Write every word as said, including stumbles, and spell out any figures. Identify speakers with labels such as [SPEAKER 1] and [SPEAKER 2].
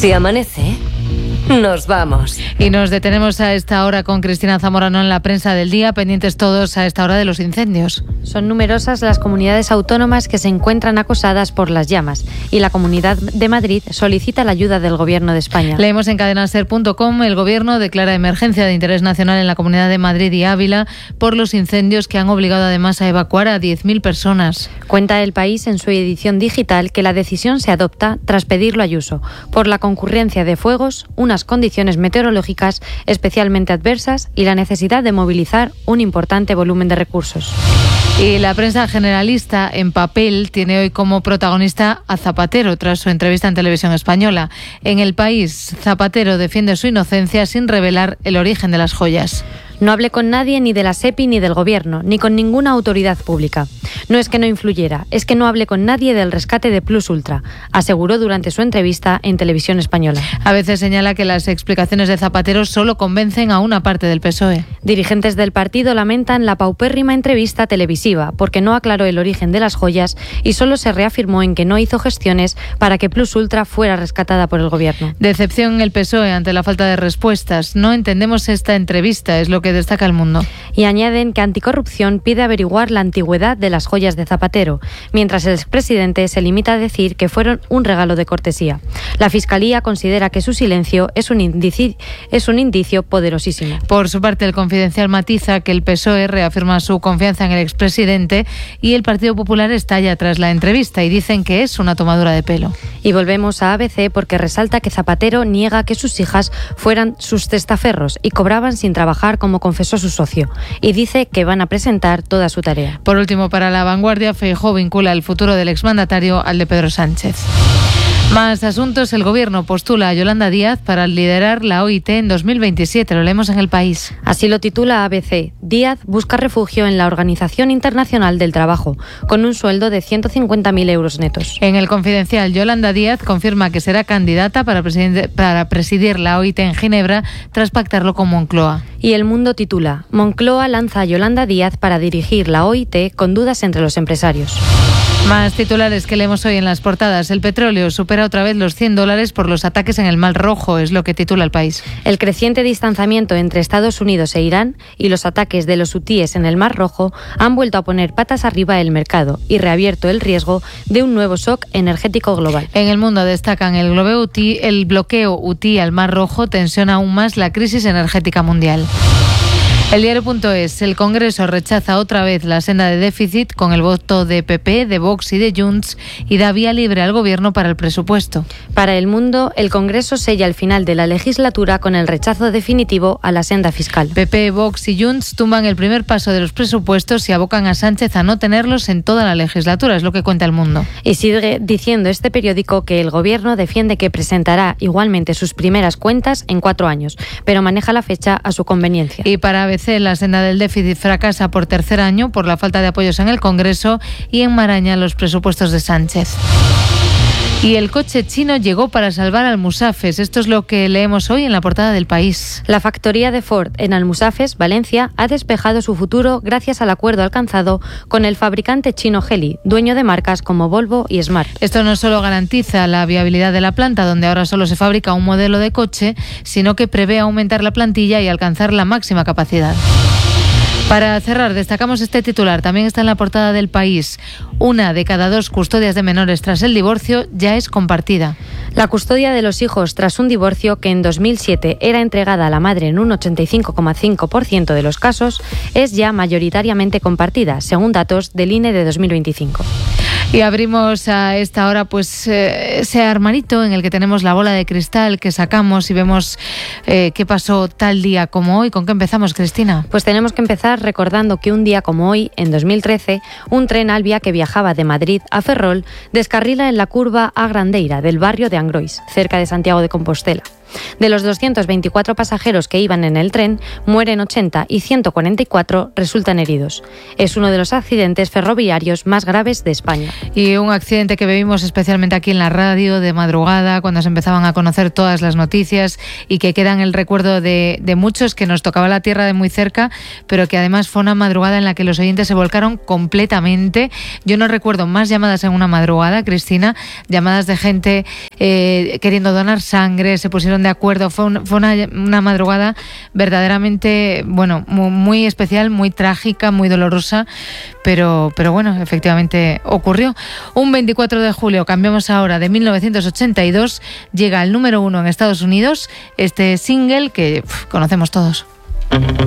[SPEAKER 1] Si amanece, nos vamos.
[SPEAKER 2] Y nos detenemos a esta hora con Cristina Zamorano en la prensa del día, pendientes todos a esta hora de los incendios.
[SPEAKER 3] Son numerosas las comunidades autónomas que se encuentran acosadas por las llamas y la Comunidad de Madrid solicita la ayuda del Gobierno de España.
[SPEAKER 2] Leemos en cadena ser punto com, el Gobierno declara emergencia de interés nacional en la Comunidad de Madrid y Ávila por los incendios que han obligado además a evacuar a diez mil personas.
[SPEAKER 3] Cuenta El País en su edición digital que la decisión se adopta tras pedirlo a Ayuso por la concurrencia de fuegos, unas condiciones meteorológicas especialmente adversas y la necesidad de movilizar un importante volumen de recursos.
[SPEAKER 2] Y la prensa generalista en papel tiene hoy como protagonista a Zapatero tras su entrevista en Televisión Española. En El País, Zapatero defiende su inocencia sin revelar el origen de las joyas.
[SPEAKER 3] No hablé con nadie ni de la SEPI ni del Gobierno, ni con ninguna autoridad pública. No es que no influyera, es que no hablé con nadie del rescate de Plus Ultra, aseguró durante su entrevista en Televisión Española.
[SPEAKER 2] A veces señala que las explicaciones de Zapatero solo convencen a una parte del P S O E.
[SPEAKER 3] Dirigentes del partido lamentan la paupérrima entrevista televisiva porque no aclaró el origen de las joyas y solo se reafirmó en que no hizo gestiones para que Plus Ultra fuera rescatada por el Gobierno.
[SPEAKER 2] Decepción en el P S O E ante la falta de respuestas. No entendemos esta entrevista, es lo que destaca El Mundo.
[SPEAKER 3] Y añaden que Anticorrupción pide averiguar la antigüedad de las joyas de Zapatero, mientras el expresidente se limita a decir que fueron un regalo de cortesía. La Fiscalía considera que su silencio es un indicio, es un indicio poderosísimo.
[SPEAKER 2] Por su parte, el Confidencial matiza que el P S O E reafirma su confianza en el expresidente y el Partido Popular estalla tras la entrevista y dicen que es una tomadura de pelo.
[SPEAKER 3] Y volvemos a A B C porque resalta que Zapatero niega que sus hijas fueran sus testaferros y cobraban sin trabajar como confesó su socio, y dice que van a presentar toda su tarea.
[SPEAKER 2] Por último, para La Vanguardia, Feijóo vincula el futuro del exmandatario al de Pedro Sánchez. Más asuntos. El Gobierno postula a Yolanda Díaz para liderar la O I T en dos mil veintisiete. Lo leemos en El País.
[SPEAKER 3] Así lo titula A B C. Díaz busca refugio en la Organización Internacional del Trabajo, con un sueldo de ciento cincuenta mil euros netos.
[SPEAKER 2] En El Confidencial, Yolanda Díaz confirma que será candidata para presidir, para presidir la O I T en Ginebra tras pactarlo con Moncloa.
[SPEAKER 3] Y El Mundo titula: Moncloa lanza a Yolanda Díaz para dirigir la O I T con dudas entre los empresarios.
[SPEAKER 2] Más titulares que leemos hoy en las portadas. El petróleo supera otra vez los cien dólares por los ataques en el Mar Rojo, es lo que titula El País.
[SPEAKER 3] El creciente distanciamiento entre Estados Unidos e Irán y los ataques de los hutíes en el Mar Rojo han vuelto a poner patas arriba el mercado y reabierto el riesgo de un nuevo shock energético global.
[SPEAKER 2] En El Mundo destacan el bloqueo hutí, el bloqueo hutí al Mar Rojo tensiona aún más la crisis energética mundial. El diario punto es, el Congreso rechaza otra vez la senda de déficit con el voto de P P, de Vox y de Junts y da vía libre al Gobierno para el presupuesto.
[SPEAKER 3] Para El Mundo, el Congreso sella el final de la legislatura con el rechazo definitivo a la senda fiscal.
[SPEAKER 2] P P, Vox y Junts tumban el primer paso de los presupuestos y abocan a Sánchez a no tenerlos en toda la legislatura, es lo que cuenta El Mundo.
[SPEAKER 3] Y sigue diciendo este periódico que el Gobierno defiende que presentará igualmente sus primeras cuentas en cuatro años, pero maneja la fecha a su conveniencia.
[SPEAKER 2] Y para A B C, la senda del déficit fracasa por tercer año por la falta de apoyos en el Congreso y enmaraña los presupuestos de Sánchez. Y el coche chino llegó para salvar Almusafes. Esto es lo que leemos hoy en la portada del País.
[SPEAKER 3] La factoría de Ford en Almusafes, Valencia, ha despejado su futuro gracias al acuerdo alcanzado con el fabricante chino Geely, dueño de marcas como Volvo y Smart.
[SPEAKER 2] Esto no solo garantiza la viabilidad de la planta, donde ahora solo se fabrica un modelo de coche, sino que prevé aumentar la plantilla y alcanzar la máxima capacidad. Para cerrar, destacamos este titular, también está en la portada del País. Una de cada dos custodias de menores tras el divorcio ya es compartida.
[SPEAKER 3] La custodia de los hijos tras un divorcio, que en dos mil siete era entregada a la madre en un ochenta y cinco coma cinco por ciento de los casos, es ya mayoritariamente compartida, según datos del I N E de dos mil veinticinco.
[SPEAKER 2] Y abrimos a esta hora pues eh, ese armarito en el que tenemos la bola de cristal que sacamos y vemos eh, qué pasó tal día como hoy. ¿Con qué empezamos, Cristina?
[SPEAKER 3] Pues tenemos que empezar recordando que un día como hoy, en dos mil trece, un tren Alvia que viajaba de Madrid a Ferrol descarrila en la curva a Grandeira del barrio de Angrois, cerca de Santiago de Compostela. De los doscientos veinticuatro pasajeros que iban en el tren, mueren ochenta y ciento cuarenta y cuatro resultan heridos. Es uno de los accidentes ferroviarios más graves de España.
[SPEAKER 2] Y un accidente que vivimos especialmente aquí en la radio de madrugada, cuando se empezaban a conocer todas las noticias y que queda en el recuerdo de, de muchos, que nos tocaba la tierra de muy cerca, pero que además fue una madrugada en la que los oyentes se volcaron completamente. Yo no recuerdo más llamadas en una madrugada, Cristina, llamadas de gente eh, queriendo donar sangre, se pusieron de acuerdo. Fue, un, fue una, una madrugada verdaderamente, bueno, muy, muy especial, muy trágica, muy dolorosa, pero, pero bueno, efectivamente ocurrió. Un veinticuatro de julio, cambiamos ahora, de mil novecientos ochenta y dos, llega al número uno en Estados Unidos este single que uf, conocemos todos.